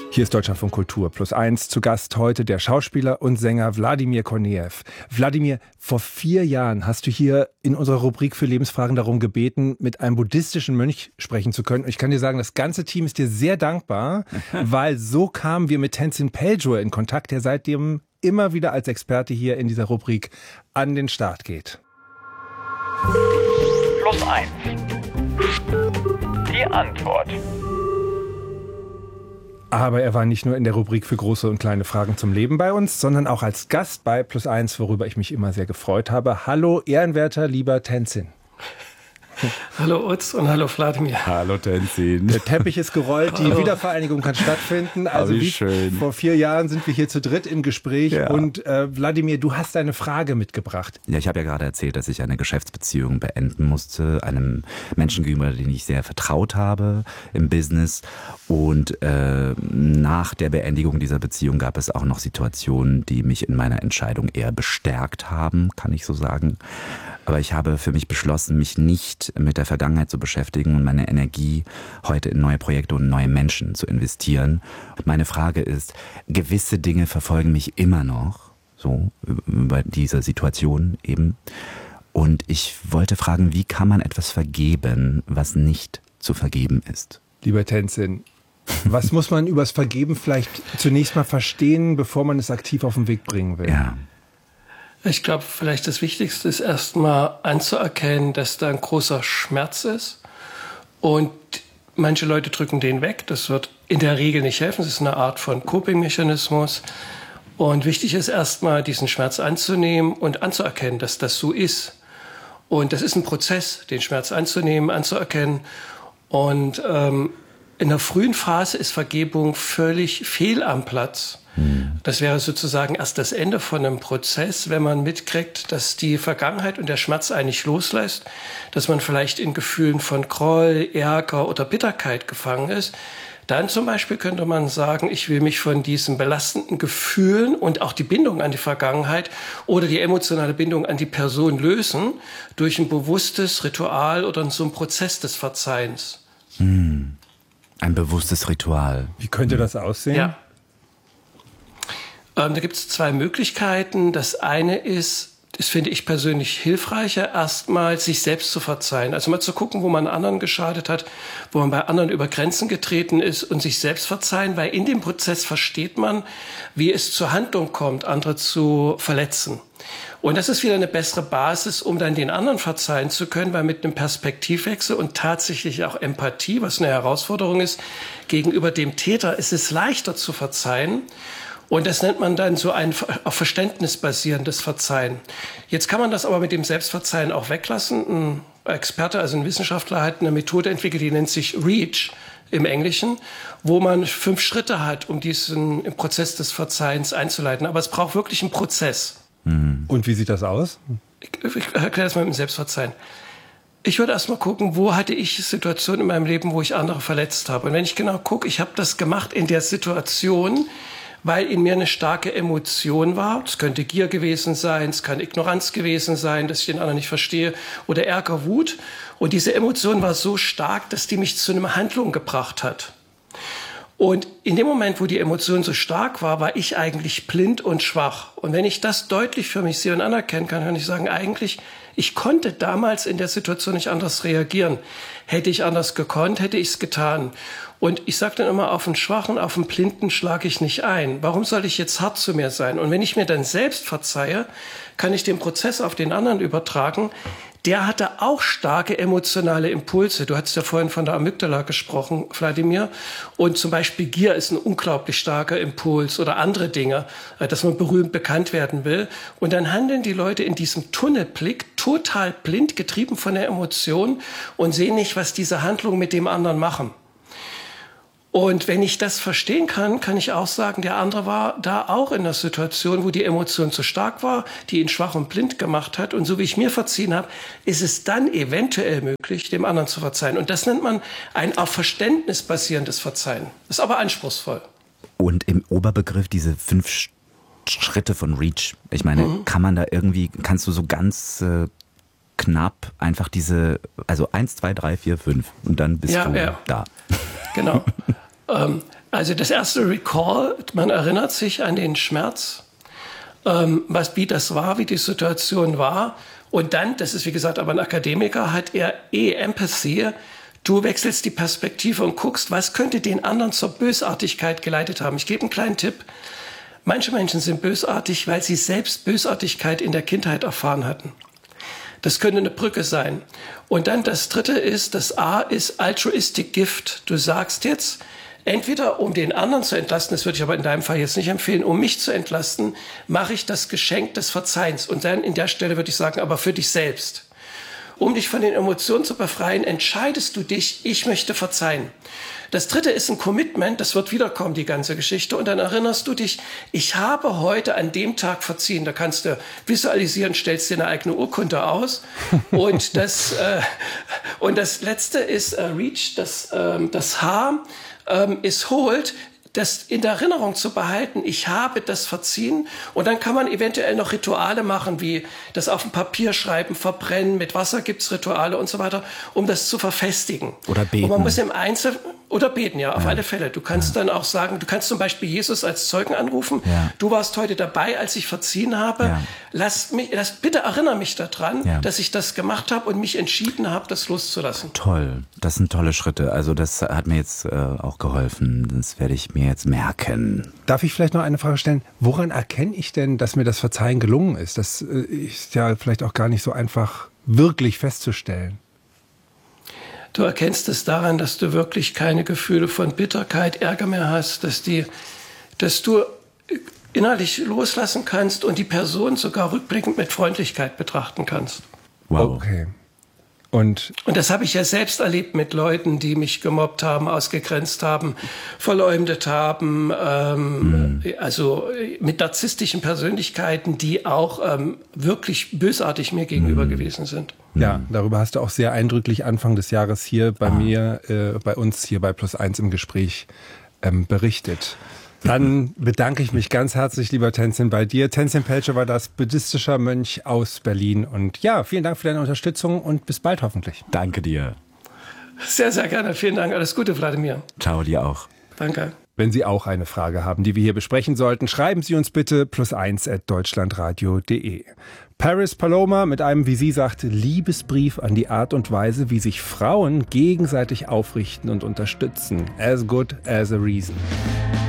Hier ist Deutschlandfunk Kultur +1. Zu Gast heute der Schauspieler und Sänger Wladimir Kornejew. Wladimir, vor 4 Jahren hast du hier in unserer Rubrik für Lebensfragen darum gebeten, mit einem buddhistischen Mönch sprechen zu können. Und ich kann dir sagen, das ganze Team ist dir sehr dankbar, weil so kamen wir mit Tenzin Pelce in Kontakt, der seitdem immer wieder als Experte hier in dieser Rubrik an den Start geht. +1. Die Antwort. Aber er war nicht nur in der Rubrik für große und kleine Fragen zum Leben bei uns, sondern auch als Gast bei +1, worüber ich mich immer sehr gefreut habe. Hallo, ehrenwerter, lieber Tenzin. Hallo Utz und hallo Wladimir. Hallo Tenzin. Der Teppich ist gerollt, die Wiedervereinigung kann stattfinden. Also wie schön. Vor 4 Jahren sind wir hier zu dritt im Gespräch. Ja. Und Wladimir, du hast eine Frage mitgebracht. Ja, ich habe ja gerade erzählt, dass ich eine Geschäftsbeziehung beenden musste, einem Menschen gegenüber, den ich sehr vertraut habe im Business. Und nach der Beendigung dieser Beziehung gab es auch noch Situationen, die mich in meiner Entscheidung eher bestärkt haben, kann ich so sagen. Aber ich habe für mich beschlossen, mich nicht mit der Vergangenheit zu beschäftigen und meine Energie heute in neue Projekte und neue Menschen zu investieren. Meine Frage ist, gewisse Dinge verfolgen mich immer noch, so über diese Situation eben. Und ich wollte fragen, wie kann man etwas vergeben, was nicht zu vergeben ist? Lieber Tenzin, was muss man übers Vergeben vielleicht zunächst mal verstehen, bevor man es aktiv auf den Weg bringen will? Ja. Ich glaube, vielleicht das Wichtigste ist erstmal anzuerkennen, dass da ein großer Schmerz ist. Und manche Leute drücken den weg. Das wird in der Regel nicht helfen. Das ist eine Art von Coping-Mechanismus. Und wichtig ist erstmal, diesen Schmerz anzunehmen und anzuerkennen, dass das so ist. Und das ist ein Prozess, den Schmerz anzunehmen, anzuerkennen. Und in der frühen Phase ist Vergebung völlig fehl am Platz. Das wäre sozusagen erst das Ende von einem Prozess, wenn man mitkriegt, dass die Vergangenheit und der Schmerz einen nicht loslässt, dass man vielleicht in Gefühlen von Groll, Ärger oder Bitterkeit gefangen ist. Dann zum Beispiel könnte man sagen, ich will mich von diesen belastenden Gefühlen und auch die Bindung an die Vergangenheit oder die emotionale Bindung an die Person lösen durch ein bewusstes Ritual oder so einen Prozess des Verzeihens. Ein bewusstes Ritual. Wie könnte das aussehen? Ja. Da gibt es 2 Möglichkeiten. Das eine ist, das finde ich persönlich hilfreicher, erstmal sich selbst zu verzeihen. Also mal zu gucken, wo man anderen geschadet hat, wo man bei anderen über Grenzen getreten ist und sich selbst verzeihen, weil in dem Prozess versteht man, wie es zur Handlung kommt, andere zu verletzen. Und das ist wieder eine bessere Basis, um dann den anderen verzeihen zu können, weil mit einem Perspektivwechsel und tatsächlich auch Empathie, was eine Herausforderung ist, gegenüber dem Täter ist es leichter zu verzeihen. Und das nennt man dann so ein auf Verständnis basierendes Verzeihen. Jetzt kann man das aber mit dem Selbstverzeihen auch weglassen. Ein Experte, also ein Wissenschaftler, hat eine Methode entwickelt, die nennt sich REACH im Englischen, wo man 5 Schritte hat, um diesen Prozess des Verzeihens einzuleiten. Aber es braucht wirklich einen Prozess. Und wie sieht das aus? Ich erkläre das mal mit dem Selbstverzeihen. Ich würde erst mal gucken, wo hatte ich Situationen in meinem Leben, wo ich andere verletzt habe. Und wenn ich genau gucke, ich habe das gemacht in der Situation, weil in mir eine starke Emotion war. Es könnte Gier gewesen sein, es kann Ignoranz gewesen sein, dass ich den anderen nicht verstehe, oder Ärger, Wut. Und diese Emotion war so stark, dass die mich zu einer Handlung gebracht hat. Und in dem Moment, wo die Emotion so stark war, war ich eigentlich blind und schwach. Und wenn ich das deutlich für mich sehe und anerkennen kann, kann ich sagen, eigentlich, ich konnte damals in der Situation nicht anders reagieren. Hätte ich anders gekonnt, hätte ich es getan. Und ich sage dann immer, auf den Schwachen, auf den Blinden schlage ich nicht ein. Warum soll ich jetzt hart zu mir sein? Und wenn ich mir dann selbst verzeihe, kann ich den Prozess auf den anderen übertragen. Der hatte auch starke emotionale Impulse. Du hattest ja vorhin von der Amygdala gesprochen, Wladimir. Und zum Beispiel Gier ist ein unglaublich starker Impuls oder andere Dinge, dass man berühmt bekannt werden will. Und dann handeln die Leute in diesem Tunnelblick total blind, getrieben von der Emotion und sehen nicht, was diese Handlungen mit dem anderen machen. Und wenn ich das verstehen kann, kann ich auch sagen, der andere war da auch in einer Situation, wo die Emotion zu stark war, die ihn schwach und blind gemacht hat. Und so wie ich mir verziehen habe, ist es dann eventuell möglich, dem anderen zu verzeihen. Und das nennt man ein auf Verständnis basierendes Verzeihen. Ist aber anspruchsvoll. Und im Oberbegriff diese 5 Schritte von REACH, ich meine, kann man da irgendwie, kannst du so ganz knapp einfach diese, also 1, 2, 3, 4, 5 und dann bist du da. Genau. Also das erste Recall, man erinnert sich an den Schmerz, wie das war, wie die Situation war. Und dann, das ist wie gesagt aber ein Akademiker, hat er Empathy. Du wechselst die Perspektive und guckst, was könnte den anderen zur Bösartigkeit geleitet haben. Ich gebe einen kleinen Tipp. Manche Menschen sind bösartig, weil sie selbst Bösartigkeit in der Kindheit erfahren hatten. Das könnte eine Brücke sein. Und dann das dritte ist, das A ist Altruistic Gift. Du sagst jetzt, entweder um den anderen zu entlasten, das würde ich aber in deinem Fall jetzt nicht empfehlen, um mich zu entlasten, mache ich das Geschenk des Verzeihens. Und dann in der Stelle würde ich sagen, aber für dich selbst. Um dich von den Emotionen zu befreien, entscheidest du dich, ich möchte verzeihen. Das dritte ist ein Commitment, das wird wiederkommen, die ganze Geschichte. Und dann erinnerst du dich, ich habe heute an dem Tag verziehen. Da kannst du visualisieren, stellst dir eine eigene Urkunde aus. Und das letzte ist Reach, das H ist Hold. Das in der Erinnerung zu behalten, ich habe das verziehen. Und dann kann man eventuell noch Rituale machen, wie das auf dem Papier schreiben, verbrennen, mit Wasser gibt's Rituale und so weiter, um das zu verfestigen. Oder beten. Und man muss im Einzel oder beten, ja, auf alle Fälle. Du kannst dann auch sagen, du kannst zum Beispiel Jesus als Zeugen anrufen. Ja. Du warst heute dabei, als ich verziehen habe. Ja. Bitte erinnere mich daran, dass ich das gemacht habe und mich entschieden habe, das loszulassen. Toll. Das sind tolle Schritte. Also das hat mir jetzt auch geholfen. Das werde ich mir jetzt merken. Darf ich vielleicht noch eine Frage stellen? Woran erkenne ich denn, dass mir das Verzeihen gelungen ist? Das ist ja vielleicht auch gar nicht so einfach wirklich festzustellen. Du erkennst es daran, dass du wirklich keine Gefühle von Bitterkeit, Ärger mehr hast, dass du innerlich loslassen kannst und die Person sogar rückblickend mit Freundlichkeit betrachten kannst. Wow. Okay. Und das habe ich ja selbst erlebt mit Leuten, die mich gemobbt haben, ausgegrenzt haben, verleumdet haben, also mit narzisstischen Persönlichkeiten, die auch wirklich bösartig mir gegenüber gewesen sind. Ja, darüber hast du auch sehr eindrücklich Anfang des Jahres hier bei bei uns hier bei +1 im Gespräch berichtet. Dann bedanke ich mich ganz herzlich, lieber Tenzin, bei dir. Tenzin Pelce war das buddhistischer Mönch aus Berlin. Und ja, vielen Dank für deine Unterstützung und bis bald hoffentlich. Danke dir. Sehr, sehr gerne. Vielen Dank. Alles Gute, Wladimir. Ciao, dir auch. Danke. Wenn Sie auch eine Frage haben, die wir hier besprechen sollten, schreiben Sie uns bitte +1@deutschlandradio.de. Paris Paloma mit einem, wie sie sagt, Liebesbrief an die Art und Weise, wie sich Frauen gegenseitig aufrichten und unterstützen. As good as a reason.